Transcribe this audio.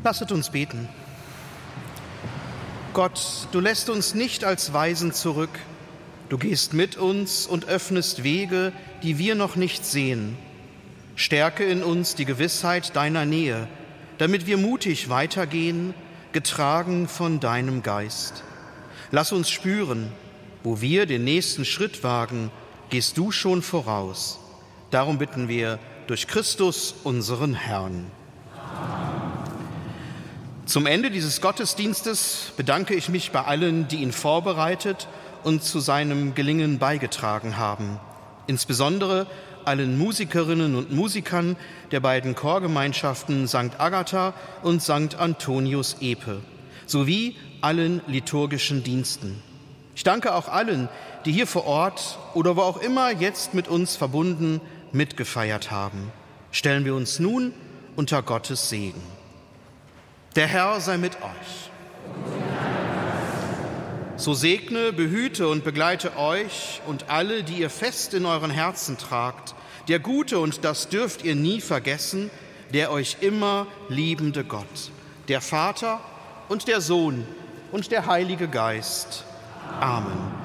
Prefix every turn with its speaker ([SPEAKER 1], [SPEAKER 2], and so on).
[SPEAKER 1] Lasset uns beten. Gott, du lässt uns nicht als Waisen zurück. Du gehst mit uns und öffnest Wege, die wir noch nicht sehen. Stärke in uns die Gewissheit deiner Nähe, damit wir mutig weitergehen, getragen von deinem Geist. Lass uns spüren, wo wir den nächsten Schritt wagen, gehst du schon voraus. Darum bitten wir durch Christus, unseren Herrn. Zum Ende dieses Gottesdienstes bedanke ich mich bei allen, die ihn vorbereitet und zu seinem Gelingen beigetragen haben. Insbesondere allen Musikerinnen und Musikern der beiden Chorgemeinschaften St. Agatha und St. Antonius Epe, sowie allen liturgischen Diensten. Ich danke auch allen, die hier vor Ort oder wo auch immer jetzt mit uns verbunden mitgefeiert haben. Stellen wir uns nun unter Gottes Segen. Der Herr sei mit euch. So segne, behüte und begleite euch und alle, die ihr fest in euren Herzen tragt, der gute, und das dürft ihr nie vergessen, der euch immer liebende Gott, der Vater und der Sohn und der Heilige Geist. Amen.